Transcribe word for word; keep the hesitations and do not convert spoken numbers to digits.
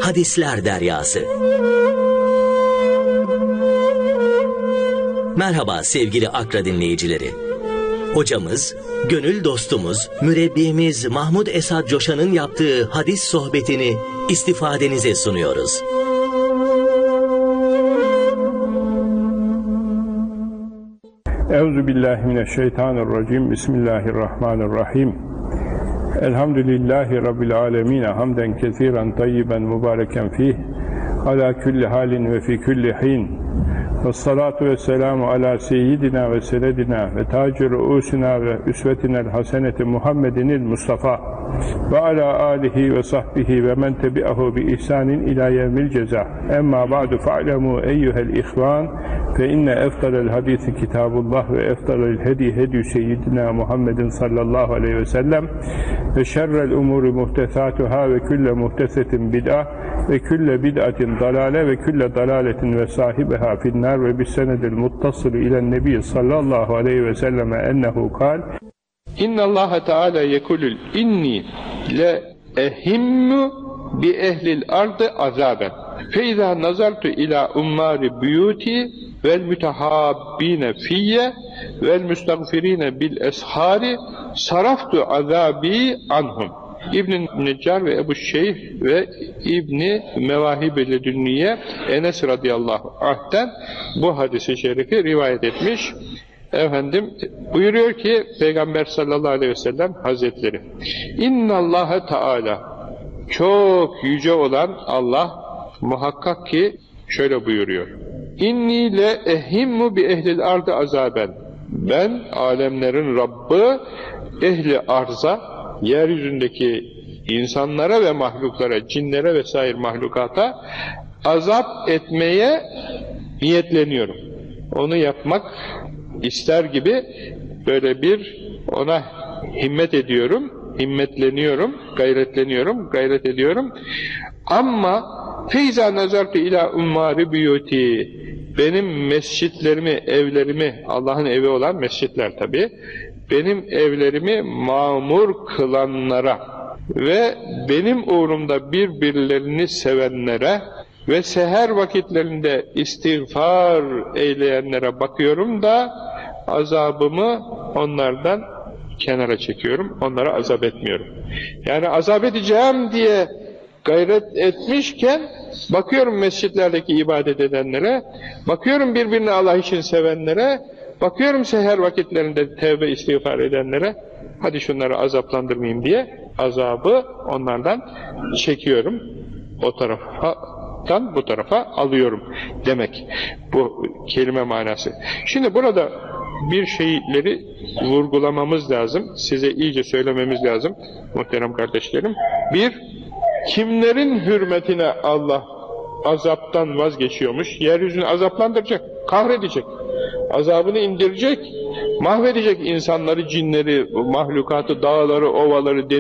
Hadisler Deryası. Merhaba sevgili Akra dinleyicileri. Hocamız, gönül dostumuz, mürebbimiz Mahmud Esad Coşan'ın yaptığı hadis sohbetini istifadenize sunuyoruz. Euzubillahimineşşeytanirracim. Bismillahirrahmanirrahim. Elhamdülillahi Rabbil alemin. Hamden kesiren tayyiben mübareken fih. Ala külli halin ve fi külli hin. Vessalatu vesselamu ala seyyidina ve senedina ve tacir ruusina ve üsvetinel haseneti Muhammedinil Mustafa ve ala alihi ve sahbihi ve men tebi'ahu bi ihsanin ila yevmil ceza. Emma ba'du fa'lemu eyyuhel ihvan fe inne eftalel hadisi kitabullah ve eftalel hedi hedi seyyidina Muhammedin sallallahu aleyhi ve sellem ve şerrel umuri muhtesatuhâ ve külle muhtesetin bid'a ve külle bid'atin dalale ve külle dalaletin ve sahibiha finnâr ve bis senedil muttasılı ilen nebi sallallahu aleyhi ve selleme ennehu kal İnna Allah Teala yekulul inni le ehimmu bi ehlil ardı azaben fe izâ nazartu ila ummâri buyuti vel mütehabbine fiyye vel müstagfirine bil eshari saraftu azabi anhum. İbn-i Neccar ve Ebu Şeyh ve İbn-i Mevahib-i Ledünniye Enes radıyallahu anh'ten bu hadis-i şerifi rivayet etmiş. Efendim buyuruyor ki Peygamber sallallahu aleyhi ve sellem Hazretleri İnnallâhe Teâlâ, çok yüce olan Allah muhakkak ki şöyle buyuruyor: İnni le ehimmu bi ehlil ardı azaben, ben alemlerin Rabbi ehli arza, yeryüzündeki insanlara ve mahluklara, cinlere vesaire mahlukata azap etmeye niyetleniyorum. Onu yapmak ister gibi böyle bir ona himmet ediyorum, himmetleniyorum, gayretleniyorum, gayret ediyorum. Ama feyza nazartu ila ummari buyuti, benim mescitlerimi, evlerimi, Allah'ın evi olan mescitler tabi, benim evlerimi mamur kılanlara ve benim uğrumda birbirlerini sevenlere ve seher vakitlerinde istiğfar eyleyenlere bakıyorum da azabımı onlardan kenara çekiyorum, onlara azap etmiyorum. Yani azap edeceğim diye gayret etmişken bakıyorum mescitlerdeki ibadet edenlere, bakıyorum birbirini Allah için sevenlere, bakıyorum seher vakitlerinde tevbe istiğfar edenlere, hadi şunları azaplandırmayayım diye azabı onlardan çekiyorum, o taraftan bu tarafa alıyorum demek bu kelime manası. Şimdi burada bir şeyleri vurgulamamız lazım, size iyice söylememiz lazım muhterem kardeşlerim. Bir, kimlerin hürmetine Allah azaptan vazgeçiyormuş? Yeryüzünü azaplandıracak, kahredecek, azabını indirecek, mahvedecek insanları, cinleri, mahlukatı, dağları, ovaları,